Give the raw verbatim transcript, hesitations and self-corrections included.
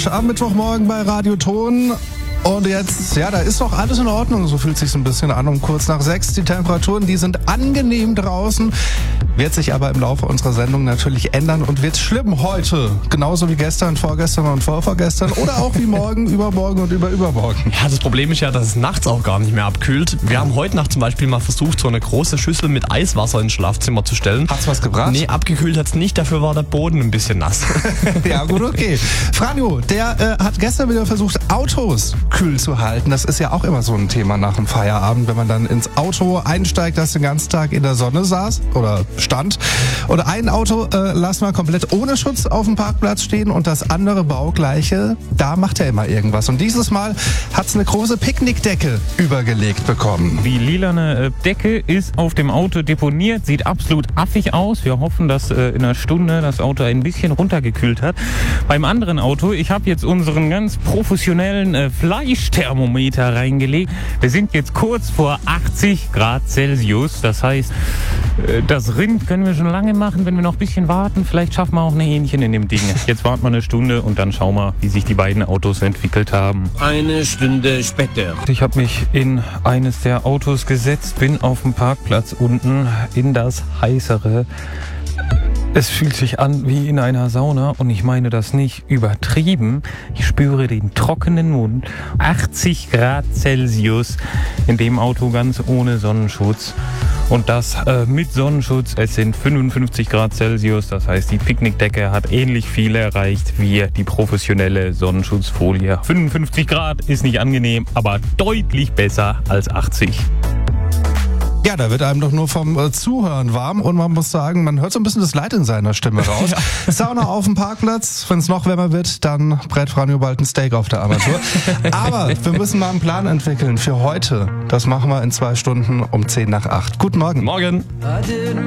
Rausch am Mittwochmorgen bei Radio Ton. Und jetzt, ja, da ist doch alles in Ordnung. So fühlt sich's ein bisschen an. Um kurz nach sechs. Die Temperaturen, die sind angenehm draußen. Wird sich aber im Laufe unserer Sendung natürlich ändern und wird schlimm heute. Genauso wie gestern, vorgestern und vorvorgestern. Oder auch wie morgen, übermorgen und überübermorgen. Ja, das Problem ist ja, dass es nachts auch gar nicht mehr abkühlt. Wir haben heute Nacht zum Beispiel mal versucht, so eine große Schüssel mit Eiswasser ins Schlafzimmer zu stellen. Hat's was gebracht? Nee, abgekühlt hat's nicht. Dafür war der Boden ein bisschen nass. Ja, gut, okay. Franjo, der äh, hat gestern wieder versucht, Autos kühl zu halten. Das ist ja auch immer so ein Thema nach dem Feierabend, wenn man dann ins Auto einsteigt, das den ganzen Tag in der Sonne saß oder stand. Oder ein Auto äh, lassen wir komplett ohne Schutz auf dem Parkplatz stehen und das andere baugleiche, da macht er immer irgendwas. Und dieses Mal hat es eine große Picknickdecke übergelegt bekommen. Die lilane Decke ist auf dem Auto deponiert, sieht absolut affig aus. Wir hoffen, dass äh, in einer Stunde das Auto ein bisschen runtergekühlt hat. Beim anderen Auto, ich habe jetzt unseren ganz professionellen äh, Fleischthermometer reingelegt. Wir sind jetzt kurz vor achtzig Grad Celsius. Das heißt, äh, das Rind können wir schon lange machen, wenn wir noch ein bisschen warten. Vielleicht schaffen wir auch ein Hähnchen in dem Ding. Jetzt warten wir eine Stunde und dann schauen wir, wie sich die beiden Autos entwickelt haben. Eine Stunde später. Ich habe mich in eines der Autos gesetzt, bin auf dem Parkplatz unten in das heißere. Es fühlt sich an wie in einer Sauna und ich meine das nicht übertrieben. Ich spüre den trockenen Mund. achtzig Grad Celsius in dem Auto ganz ohne Sonnenschutz. Und das äh, mit Sonnenschutz. Es sind fünfundfünfzig Grad Celsius. Das heißt, die Picknickdecke hat ähnlich viel erreicht wie die professionelle Sonnenschutzfolie. fünfundfünfzig Grad ist nicht angenehm, aber deutlich besser als achtzig. Ja, da wird einem doch nur vom äh, Zuhören warm und man muss sagen, man hört so ein bisschen das Leid in seiner Stimme raus. Ja. Sauna auf dem Parkplatz, wenn es noch wärmer wird, dann brät Franjo bald ein Steak auf der Armatur. Aber wir müssen mal einen Plan entwickeln für heute. Das machen wir in zwei Stunden um zehn nach acht. Guten Morgen. Morgen.